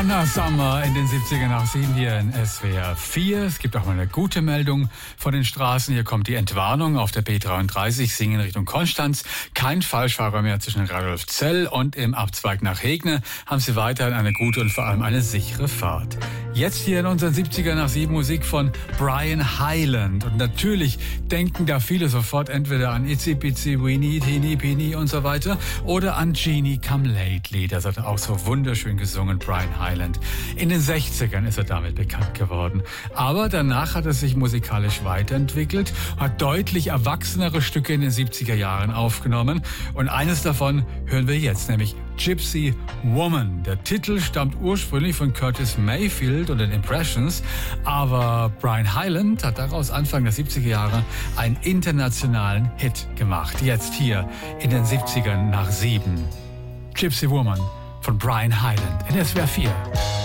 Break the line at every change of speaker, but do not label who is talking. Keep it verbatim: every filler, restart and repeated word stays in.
Donna Summer in den siebziger nach sieben hier in S W R vier. Es gibt auch mal eine gute Meldung von den Straßen. Hier kommt die Entwarnung auf der B dreiunddreißig, Singen Richtung Konstanz. Kein Falschfahrer mehr zwischen Radolfzell und im Abzweig nach Hegne. Haben Sie weiterhin eine gute und vor allem eine sichere Fahrt. Jetzt hier in unseren siebziger nach sieben Musik von Brian Hyland. Und natürlich denken da viele sofort entweder an Itsy Bitsy Weenie, Teeny Peeny und so weiter oder an Jeannie Come Lately. Das hat er auch so wunderschön gesungen, Brian Hyland. In den sechzigern ist er damit bekannt geworden. Aber danach hat er sich musikalisch weiterentwickelt, hat deutlich erwachsenere Stücke in den siebziger Jahren aufgenommen. Und eines davon hören wir jetzt, nämlich Gypsy Woman. Der Titel stammt ursprünglich von Curtis Mayfield und den Impressions, aber Brian Hyland hat daraus Anfang der siebziger Jahre einen internationalen Hit gemacht. Jetzt hier in den siebzigern nach sieben. Gypsy Woman von Brian Hyland in S W R vier.